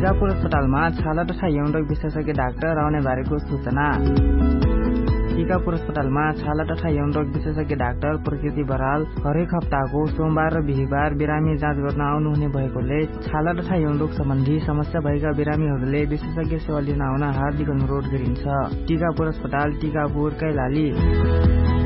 टिकापुर अस्पतालमा छाला तथा यौन रोग विशेषज्ञ डाक्टर आउने बारेको सूचना। टिकापुर अस्पतालमा छाला तथा यौन रोग विशेषज्ञ डाक्टर प्रकृति बराल हरेक हप्ताको सोमबार र बिहीबार बिरामी जाँच गर्न आउनुहुने भएकोले छाला तथा यौन रोग सम्बन्धी समस्या भएका बिरामीहरूले विशेषज्ञ सेवा लिन आउन हार्दिक अनुरोध गरिन्छ। टिकापुर अस्पताल, टिकापुर, कैलाली।